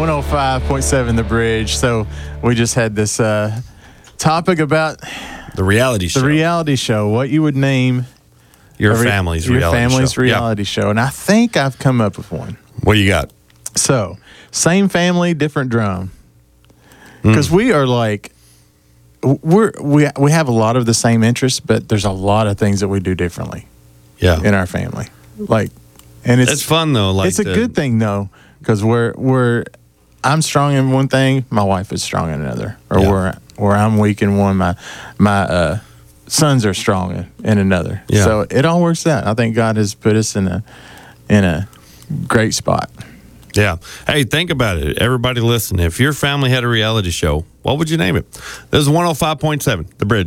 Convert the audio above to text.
105.7 The Bridge. So we just had this topic about The reality show. the reality show, what you would name Your family's reality show. show. And I think I've come up with one. What you got? So, same family, different drum. Because we are like, we have a lot of the same interests, but there's a lot of things that we do differently Yeah. in our family. Like, and It's fun, though. Like it's a good thing though, because I'm strong in one thing, my wife is strong in another, or Yeah. where I'm weak in one, my sons are strong in another. Yeah. So it all works out. I think God has put us in a great spot. Yeah. Hey, think about it. Everybody listen. If your family had a reality show, what would you name it? This is 105.7, The Bridge.